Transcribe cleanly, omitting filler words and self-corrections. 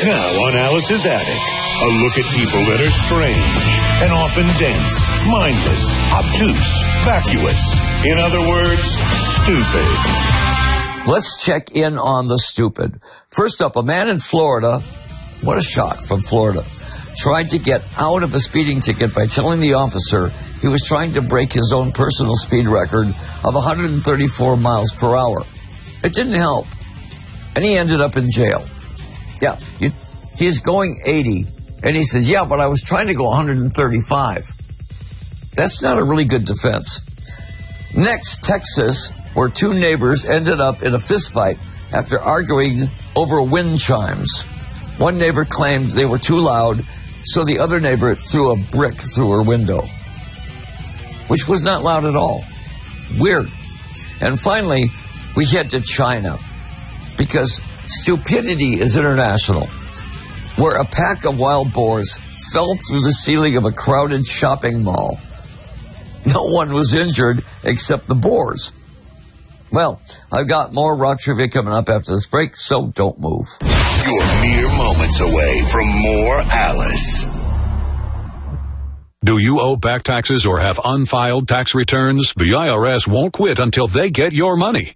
Now on Alice's Attic, a look at people that are strange and often dense, mindless, obtuse, vacuous. In other words, stupid. Let's check in on the stupid. First up, a man in Florida, what a shock from Florida, tried to get out of a speeding ticket by telling the officer he was trying to break his own personal speed record of 134 miles per hour. It didn't help, and he ended up in jail. Yeah, he's going 80, and he says, yeah, but I was trying to go 135. That's not a really good defense. Next, Texas, where two neighbors ended up in a fistfight after arguing over wind chimes. One neighbor claimed they were too loud, so the other neighbor threw a brick through her window, which was not loud at all. Weird. And finally, we head to China, because stupidity is international, where a pack of wild boars fell through the ceiling of a crowded shopping mall. No one was injured except the boars. Well, I've got more rock trivia coming up after this break, so don't move. You're mere moments away from more Alice. Do you owe back taxes or have unfiled tax returns? The IRS won't quit until they get your money.